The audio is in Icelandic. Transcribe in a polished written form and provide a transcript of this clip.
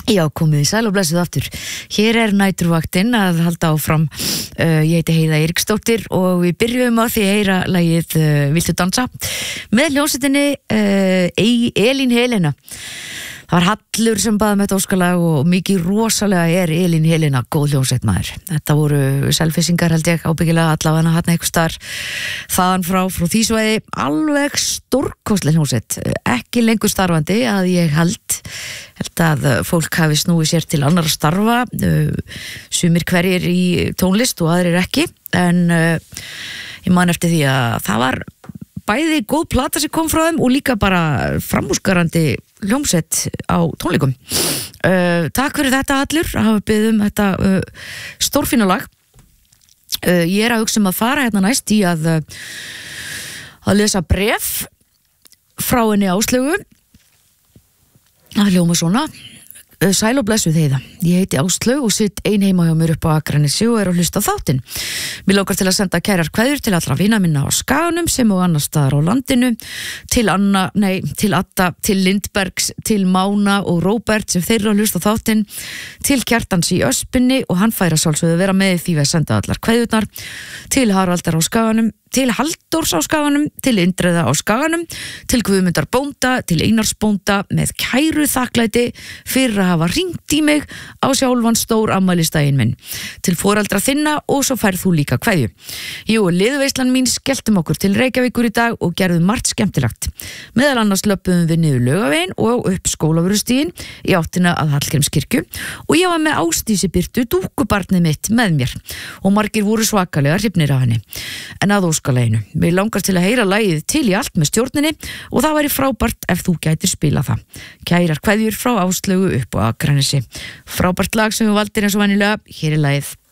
Já, komið sæl og blessuð aftur. Hér næturvaktinn að halda áfram. Ég heiti Heiða Eiríksdóttir og við byrjum á því að heyra lagið Viltu dansa? Með hljómsveitinni Elín Helena. Það var Hallur sem baði með þetta óskalag og mikið rosalega Elín Helena góð hljómsveit maður. Þetta voru selfisingar held ég ábyggilega allavega hann einhvers staðar þaðan frá því svæði alveg stórkostleg hljómsveit. Ekki lengur starfandi að ég held að fólk hafi snúið sér til annarra starfa, sumir hverjir í tónlist og aðrir ekki, en ég man eftir því að það var bæði góð plata sem kom frá þeim og líka bara framúskarandi hljómsveit á tónleikum. Takk fyrir þetta Hallur að hafa beðið þetta stórfína lag. Ég að hugsa að fara hérna næst í að lesa bréf frá henni Áslaugu. Það hljóma svona. Sæl og blessuð Heiða. Ég heiti Áslaug og sitt ein heima hjá mér upp á Akranesi og að hlusta á þáttinn. Mér langar til að senda kærar kveðjur til allra vina minna á Skaganum sem og annars staðar á landinu, til Adda, til Lindbergs, til Mána og Róbert sem þeir eru að hlusta á þáttinn, til Kjartans í Öspinni og hann fær að sjálfsögðu vera með því að senda allar kveðjurnar, til Haraldar á Skaganum, til Halldórs á Skaganum, til Indriða á Skaganum, til Guðmundar bónda, til Einars bónda með kæru þakklæti fyrir að hafa hringt í mig á sjálfan stór afmælistaginn minn, til foreldra þinna og svo færð þú líka kveðju. Jú, liðveislan mín skelltum okkur til Reykjavíkur í dag og gerðum margt skemmtilegt. Meðal annars löppuðum við niður Laugaveginn og upp Skólavörðustíginn í áttina að Hallgrímskirkju og ég var með Ásdísi Birtu dúkkubarnið mitt með mér og margir voru svakalega hrifnir af henni. En að óskaleginu. Mér langar til að heyra lagið til í allt með stjórninni og það væri frábært ef þú gætir spila það. Kærar kveðjur frá Áslaugu upp á Akranesi. Frábært lag sem við valdir eins og venjulega. Hér lagið.